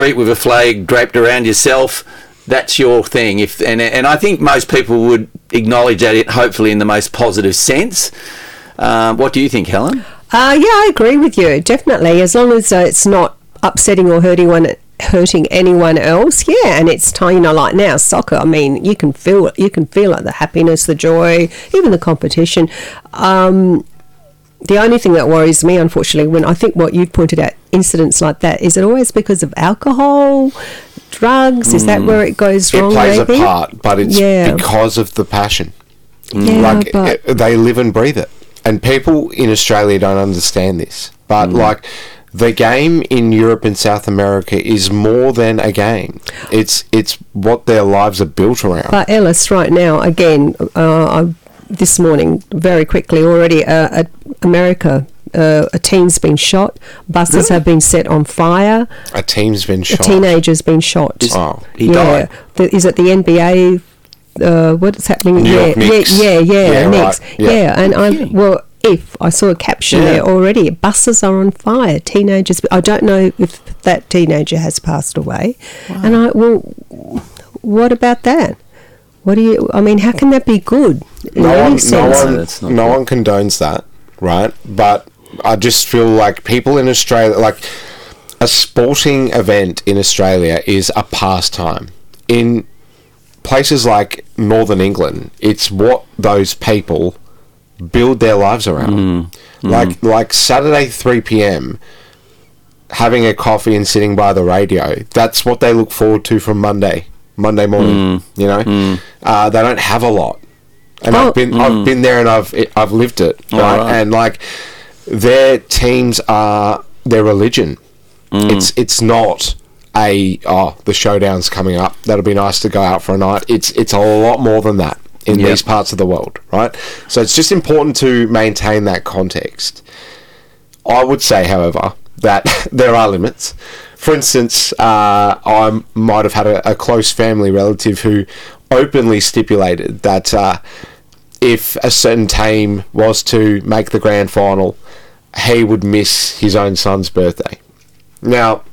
with a flag draped around yourself, that's your thing. And I think most people would acknowledge that, hopefully in the most positive sense. What do you think, Helen? Yeah, I agree with you, definitely. As long as it's not upsetting or hurting anyone else, yeah. And it's like now soccer. I mean, you can feel it, the happiness, the joy, even the competition. The only thing that worries me, unfortunately, when I think what you've pointed out, incidents like that, is it always because of alcohol, drugs? Is that where it goes wrong? It plays maybe? a part, but it's because of the passion. Yeah, they live and breathe it. And people in Australia don't understand this. But, the game in Europe and South America is more than a game. It's what their lives are built around. But, Ellis, right now, again, this morning, very quickly, already, America, a team's been shot. Buses have been set on fire. A team's been shot. A teenager's been shot. He died. Is it the NBA? What's happening? New York Knicks. Knicks. Right. Yeah, and I saw a caption there already. Buses are on fire. Teenagers. I don't know if that teenager has passed away. Wow. And what about that? How can that be good? No one condones that, right? But I just feel like people in Australia, like a sporting event in Australia is a pastime. In places like Northern England, it's what those people build their lives around. Like Saturday 3 p.m, having a coffee and sitting by the radio, that's what they look forward to from Monday morning. They don't have a lot, and I've been there and I've lived it, right? And like their teams are their religion. It's not the showdown's coming up, that'll be nice to go out for a night. It's a lot more than that in these parts of the world, right? So it's just important to maintain that context. I would say, however, that there are limits. For instance, I might have had a close family relative who openly stipulated that if a certain team was to make the grand final, he would miss his own son's birthday. Now,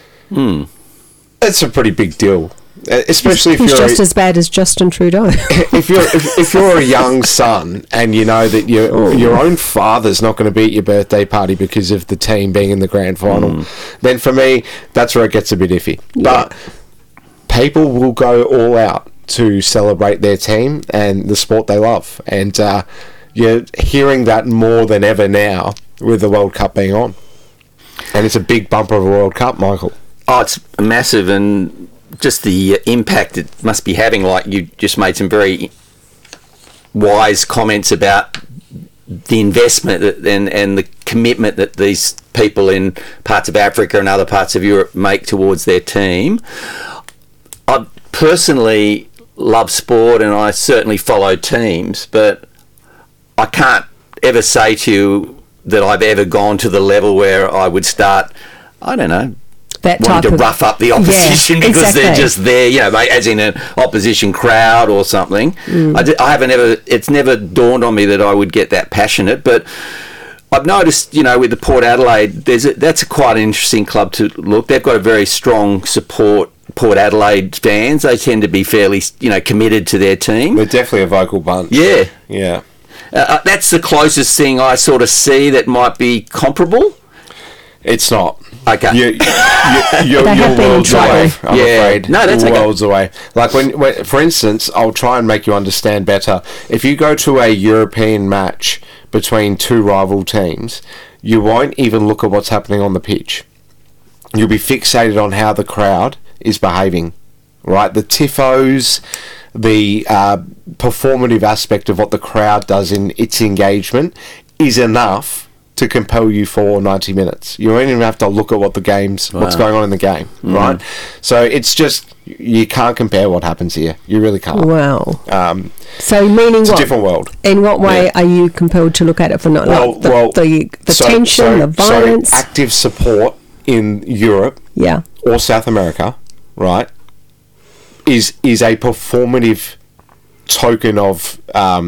that's a pretty big deal, especially if he's you're just as bad as Justin Trudeau. if you're a young son and you know that your own father's not going to be at your birthday party because of the team being in the grand final, then for me that's where it gets a bit iffy. But people will go all out to celebrate their team and the sport they love, and you're hearing that more than ever now with the World Cup being on. And it's a big bumper of a World Cup, Michael. Oh, it's massive, and just the impact it must be having. Like, you just made some very wise comments about the investment and the commitment that these people in parts of Africa and other parts of Europe make towards their team. I personally love sport, and I certainly follow teams, but I can't ever say to you that I've ever gone to the level where I would start, I don't know, wanting to rough up the opposition because they're just there, as in an opposition crowd or something. It's never dawned on me that I would get that passionate, but I've noticed, with the Port Adelaide, that's quite an interesting club to look. They've got a very strong support. Port Adelaide fans, they tend to be fairly, committed to their team. They're definitely a vocal bunch. Yeah. That's the closest thing I sort of see that might be comparable. It's not. Okay. You're worlds away, I'm afraid. No, that's worlds away. Like, when, for instance, I'll try and make you understand better. If you go to a European match between two rival teams, you won't even look at what's happening on the pitch. You'll be fixated on how the crowd is behaving, right? The tifos, the performative aspect of what the crowd does in its engagement is enough to compel you for 90 minutes. You don't even have to look at what's going on in the game, right? So it's just, you can't compare what happens here. You really can't. Wow. So meaning it's what? a different world. In what way are you compelled to look at it for not the tension, the violence? So active support in Europe or South America, right, is a performative token of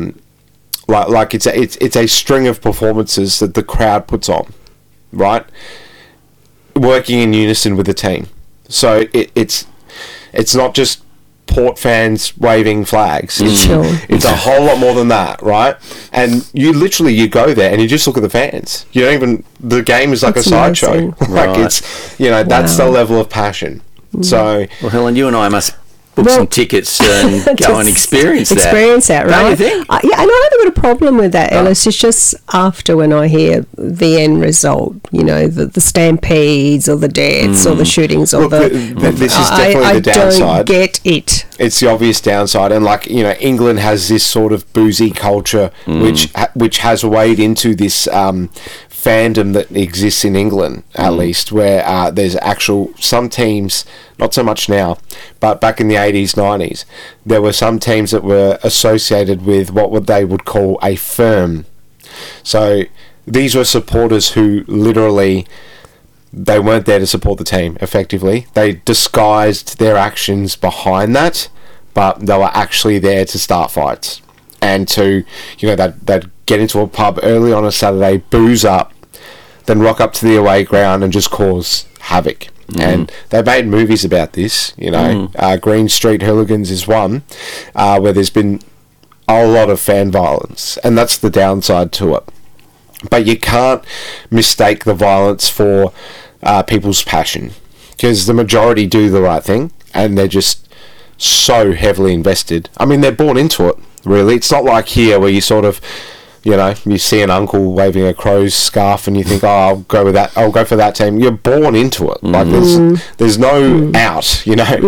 like it's a string of performances that the crowd puts on, right, working in unison with the team. So it's not just Port fans waving flags. It's a whole lot more than that, right? And you go there and you just look at the fans. You don't even, the game is like a sideshow. Like it's, that's the level of passion. So, well, Helen, you and I must book some tickets and go and experience that. Experience that, right? Don't you think? And I haven't got a problem with that, Ellis. It's just after when I hear the end result, the stampedes or the deaths or the shootings or this is definitely the downside. I don't get it. It's the obvious downside, and England has this sort of boozy culture which has weighed into this fandom that exists in England, at least, where there's some teams, not so much now, but back in the 80s, 90s, there were some teams that were associated with what they would call a firm. So these were supporters who literally, they weren't there to support the team, effectively. They disguised their actions behind that, but they were actually there to start fights. And to, they'd get into a pub early on a Saturday, booze up, then rock up to the away ground and just cause havoc. And they made movies about this, Green Street Hooligans is one, where there's been a lot of fan violence, and that's the downside to it. But you can't mistake the violence for people's passion, because the majority do the right thing, and they're just so heavily invested. I mean, they're born into it, really. It's not like here where you sort of, you see an uncle waving a Crows scarf and you think, I'll go with that, I'll go for that team. You're born into it. Like there's no out,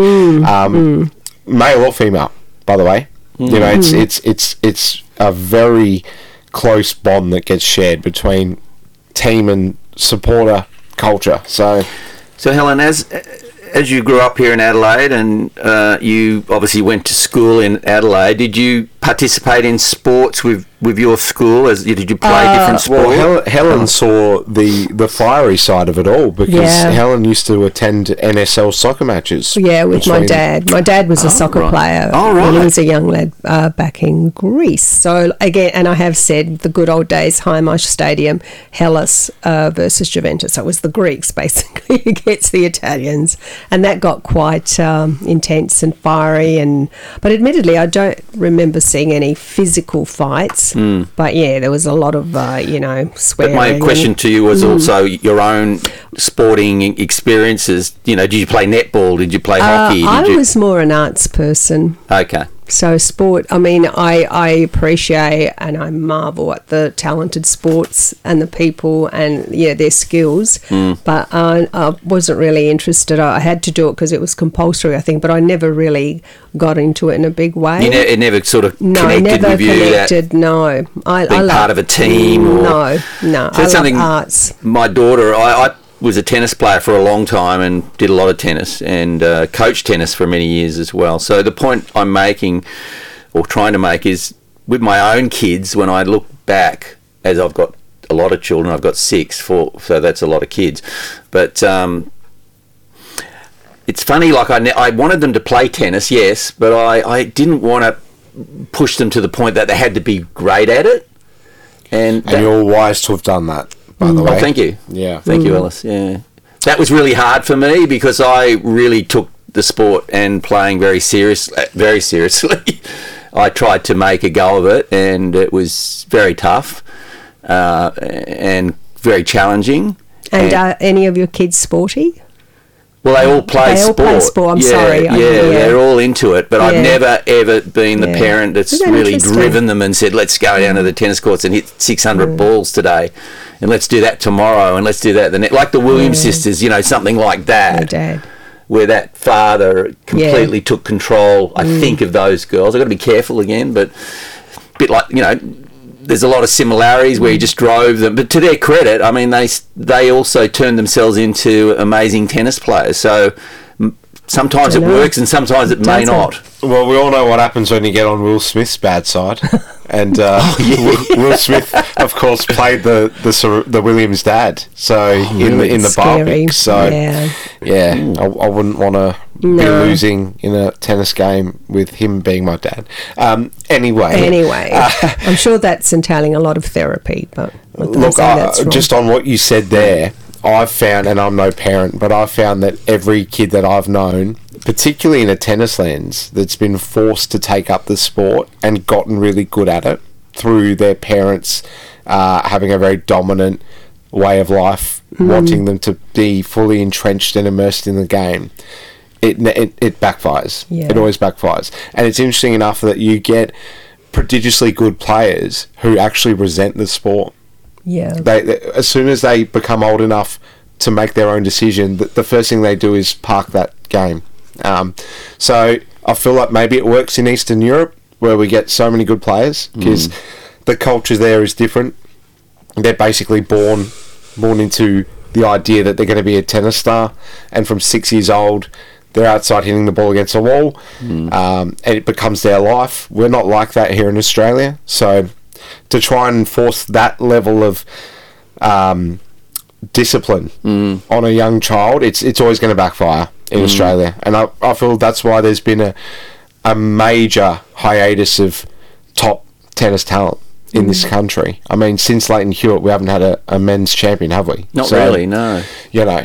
male or female, by the way. It's a very close bond that gets shared between team and supporter culture. So Helen, as you grew up here in Adelaide, and you obviously went to school in Adelaide, did you participate in sports with your school? Did you play different sports? Well, Helen saw the fiery side of it all, because Helen used to attend NSL soccer matches. Yeah, with my dad. My dad was a soccer player when he was a young lad back in Greece. So again, and I have said the good old days, Haimarsh Stadium, Hellas versus Juventus. So it was the Greeks basically against the Italians, and that got quite intense and fiery. But admittedly, I don't remember seeing any physical fights. But yeah, there was a lot of swearing. But my question to you was also your own sporting experiences. Did you play netball? Did you play hockey? I was more an arts person. Okay. So sport, I mean, I appreciate and I marvel at the talented sports and the people and, their skills. But I wasn't really interested. I had to do it because it was compulsory, I think, but I never really got into it in a big way. It never sort of connected with you? No. I being part of a team? No. So I love arts. My daughter, I was a tennis player for a long time and did a lot of tennis and coached tennis for many years as well. So the point I'm making or trying to make is with my own kids, when I look back, as I've got a lot of children, I've got 6, so that's a lot of kids. But it's funny, like I wanted them to play tennis, yes, but I didn't want to push them to the point that they had to be great at it. And you're wise to have done that. By the way. Thank you. Yeah. Thank you, Ellis. Yeah. That was really hard for me because I really took the sport and playing very seriously. I tried to make a go of it, and it was very tough and very challenging. And are any of your kids sporty? Well, they all play sport. Play sport. I'm sorry. Yeah, they're all into it. But I've never, ever been the parent that's really driven them and said, let's go down to the tennis courts and hit 600 balls today. And let's do that tomorrow. And let's do that like the Williams sisters, something like that. My dad. Where that father completely took control, I think, of those girls. I've got to be careful again, but a bit like, there's a lot of similarities where he just drove them. But to their credit, I mean, they also turned themselves into amazing tennis players. So sometimes it works and sometimes it may not. Well, we all know what happens when you get on Will Smith's bad side. And Will Smith, of course, played the Williams dad. So in the biopic. So I wouldn't want to be losing in a tennis game with him being my dad. Anyway, I'm sure that's entailing a lot of therapy. But look, just on what you said there, I've found, and I'm no parent, but I've found that every kid that I've known, particularly in a tennis lens, that's been forced to take up the sport and gotten really good at it through their parents having a very dominant way of life, wanting them to be fully entrenched and immersed in the game, it backfires. Yeah. It always backfires. And it's interesting enough that you get prodigiously good players who actually resent the sport. Yeah. They as soon as they become old enough to make their own decision, the first thing they do is park that game. So I feel like maybe it works in Eastern Europe where we get so many good players because the culture there is different. They're basically born into the idea that they're going to be a tennis star, and from 6 years old they're outside hitting the ball against a wall, and it becomes their life. We're not like that here in Australia, so to try and enforce that level of discipline on a young child, it's always going to backfire in Australia, and I feel that's why there's been a major hiatus of top tennis talent in this country. I mean, since Leighton Hewitt, we haven't had a men's champion, have we? Not really, no. You know,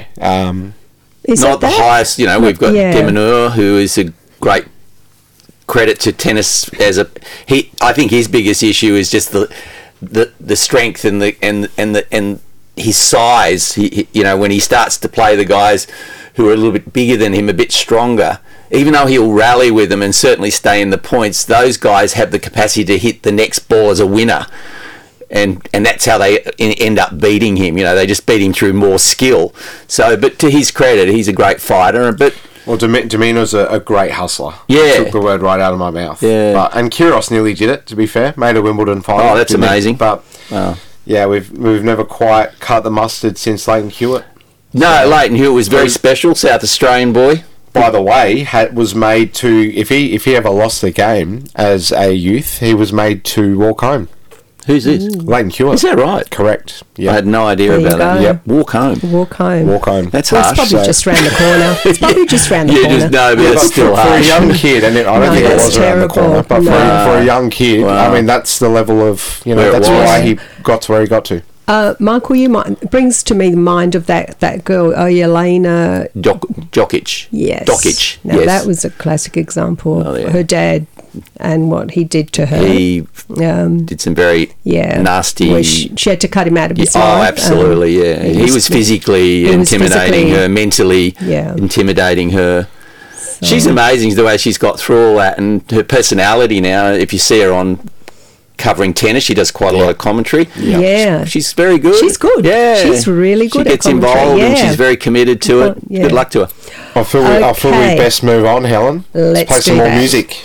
not the highest. You know, we've got De Minaur, who is a great credit to tennis I think his biggest issue is just the strength and his size. He, you know, when he starts to play the guys who are a little bit bigger than him, a bit stronger, even though he'll rally with them and certainly stay in the points, those guys have the capacity to hit the next ball as a winner. And that's how they end up beating him. You know, they just beat him through more skill. So, but to his credit, he's a great fighter. But well, De Minaur's a great hustler. Yeah, took the word right out of my mouth. Yeah, and Kyrgios nearly did it. To be fair, made a Wimbledon final. Oh, that's amazing. But yeah, we've never quite cut the mustard since Leighton Hewitt. No, Leighton Hewitt was very special, South Australian boy. By the way, was made to, if he ever lost the game as a youth, he was made to walk home. Who's this? Leighton Hewitt. Is that right? Correct. Yeah. I had no idea about that. Yep. Walk home. Walk home. That's well, harsh. It's probably just round the corner. It's probably just round the corner. But it's still for harsh. a young kid, and I don't think it was around the corner, but for a young kid, I mean, that's the level of, you know, that's why he got to where he got to. Michael, brings to me the mind of that girl, Jelena Djokic. Yes. Dokic. Now, that was a classic example. Oh, yeah. Her dad and what he did to her. He did some very nasty... She had to cut him out of his life. Oh, absolutely, yeah. He was physically intimidating her, mentally intimidating her. So. She's amazing the way she's got through all that, and her personality now, if you see her on... covering tennis, she does quite a lot of commentary. Yeah. She's very good. She's good. Yeah. She's really good at commentary. She gets involved and she's very committed to it. Yeah. Good luck to her. I feel we best move on, Helen. Let's play some more music.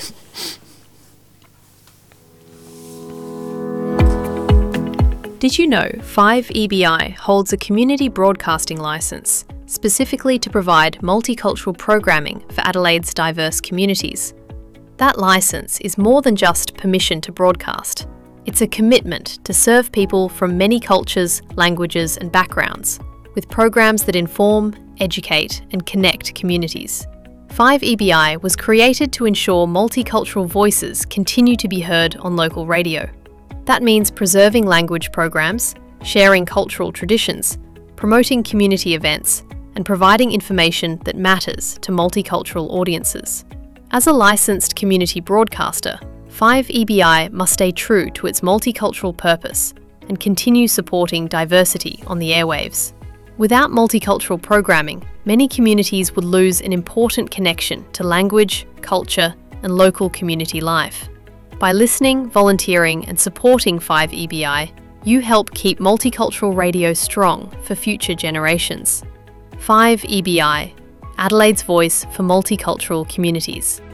Did you know 5EBI holds a community broadcasting licence specifically to provide multicultural programming for Adelaide's diverse communities? That licence is more than just permission to broadcast. It's a commitment to serve people from many cultures, languages and backgrounds, with programs that inform, educate and connect communities. 5EBI was created to ensure multicultural voices continue to be heard on local radio. That means preserving language programs, sharing cultural traditions, promoting community events, and providing information that matters to multicultural audiences. As a licensed community broadcaster, 5EBI must stay true to its multicultural purpose and continue supporting diversity on the airwaves. Without multicultural programming, many communities would lose an important connection to language, culture, and local community life. By listening, volunteering, and supporting 5EBI, you help keep multicultural radio strong for future generations. 5EBI, Adelaide's voice for multicultural communities.